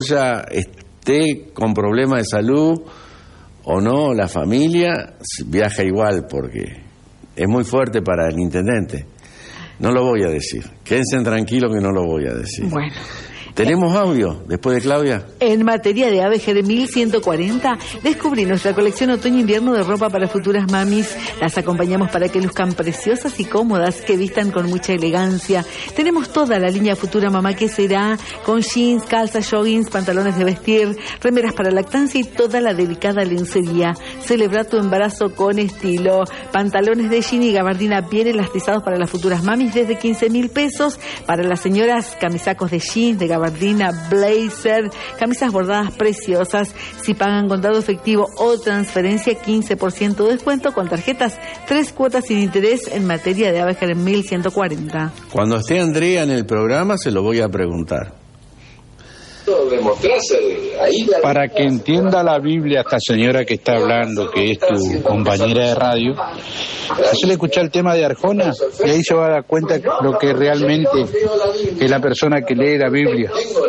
ya esté con problemas de salud o no, la familia viaja igual porque es muy fuerte para el intendente. No lo voy a decir. Quédense tranquilos que no lo voy a decir. Bueno. ¿Tenemos audio después de Claudia? En materia de ABG de 1140, descubrí nuestra colección otoño-invierno de ropa para futuras mamis. Las acompañamos para que luzcan preciosas y cómodas, que vistan con mucha elegancia. Tenemos toda la línea Futura Mamá que será, con jeans, calzas, joggings, pantalones de vestir, remeras para lactancia y toda la delicada lencería. Celebra tu embarazo con estilo. Pantalones de jean y gabardina bien elastizados para las futuras mamis desde 15.000 pesos. Para las señoras, camisacos de jeans, de gabardina, blazer, camisas bordadas preciosas. Si pagan contado efectivo o transferencia, 15% de descuento con tarjetas, 3 cuotas sin interés en materia de ABG en 1140. Cuando esté Andrea en el programa se lo voy a preguntar. Para que entienda la Biblia esta señora que está hablando, que es tu compañera de radio, hacele escuchar el tema de Arjona y ahí se va a dar cuenta lo que realmente es la persona que lee la Biblia.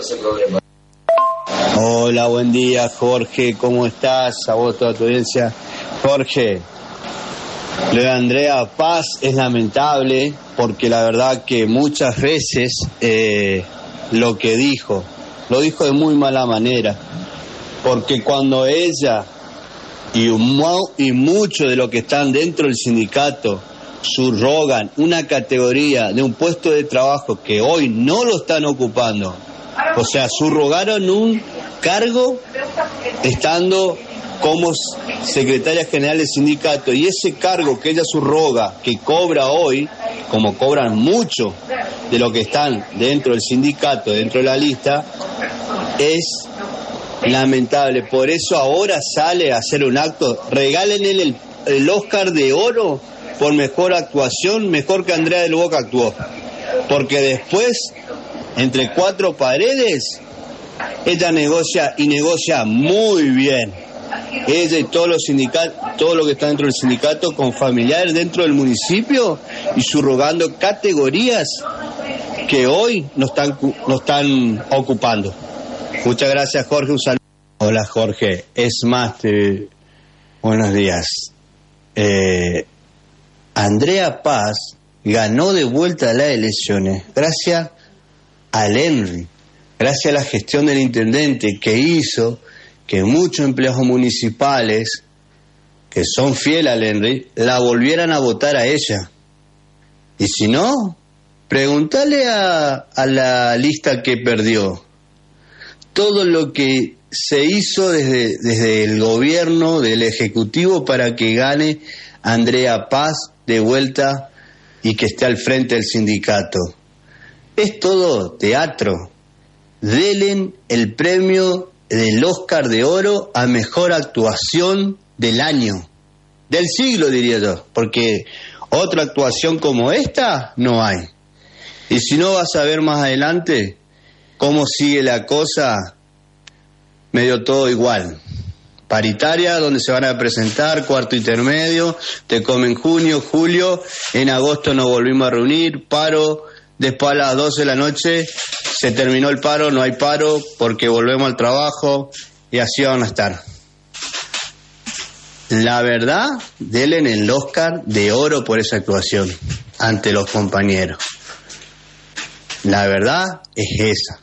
Hola, buen día, Jorge, ¿cómo estás? A vos, toda tu audiencia. Jorge, lo de Andrea Paz es lamentable porque la verdad que muchas veces lo que lo dijo de muy mala manera, porque cuando ella y muchos de los que están dentro del sindicato subrogan una categoría de un puesto de trabajo que hoy no lo están ocupando, o sea, subrogaron un cargo estando como secretaria general del sindicato, y ese cargo que ella subroga, que cobra hoy, como cobran mucho de los que están dentro del sindicato, dentro de la lista, es lamentable. Por eso ahora sale a hacer un acto, regálenle el Oscar de Oro por mejor actuación, mejor que Andrea del Boca actuó, porque después, entre cuatro paredes, ella negocia y negocia muy bien. Ella y todos los sindicatos, todo lo que está dentro del sindicato, con familiares dentro del municipio y subrogando categorías que hoy no están ocupando. Muchas gracias, Jorge. Un saludo. Hola, Jorge. Es más, buenos días. Andrea Paz ganó de vuelta las elecciones gracias al Henry, gracias a la gestión del intendente, que hizo que muchos empleados municipales que son fieles al Henry la volvieran a votar a ella. Y si no, pregúntale a la lista que perdió. Todo lo que se hizo desde el gobierno, del Ejecutivo, para que gane Andrea Paz de vuelta y que esté al frente del sindicato. Es todo teatro. Denle el premio del Oscar de Oro a mejor actuación del año, del siglo, diría yo, porque otra actuación como esta no hay. Y si no, vas a ver más adelante cómo sigue la cosa, medio todo igual. Paritaria, donde se van a presentar, cuarto intermedio, te comen junio, julio, en agosto nos volvimos a reunir, paro, después a las 12 de la noche se terminó el paro, no hay paro porque volvemos al trabajo y así van a estar. La verdad, denle el Oscar de Oro por esa actuación ante los compañeros. La verdad es esa.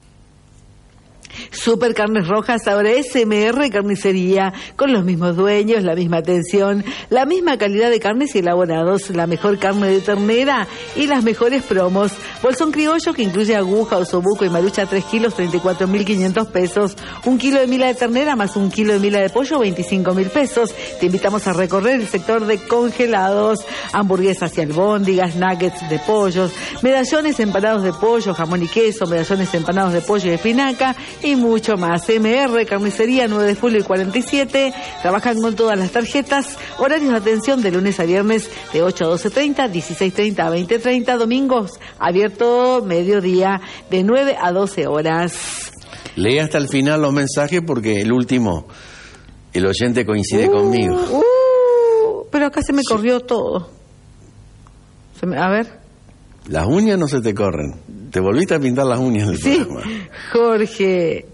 Super Carnes Rojas, ahora SMR Carnicería, con los mismos dueños, la misma atención, la misma calidad de carnes y elaborados, la mejor carne de ternera y las mejores promos. Bolsón criollo que incluye aguja, osobuco y marucha 3 kilos, 34.500 pesos. 1 kilo de mila de ternera más 1 kilo de mila de pollo, 25.000 pesos. Te invitamos a recorrer el sector de congelados, hamburguesas y albóndigas, nuggets de pollos, medallones empanados de pollo, jamón y queso, medallones empanados de pollo y espinaca y mucho más. MR Carnicería 9 de julio y 47. Trabajan con todas las tarjetas. Horarios de atención de lunes a viernes de 8 a 12:30, 16:30 a 20:30. Domingos abierto mediodía de 9 a 12 horas. Lee hasta el final los mensajes porque el último, el oyente coincide conmigo. Pero acá se me corrió todo. A ver. Las uñas no se te corren. Te volviste a pintar las uñas del programa. Jorge,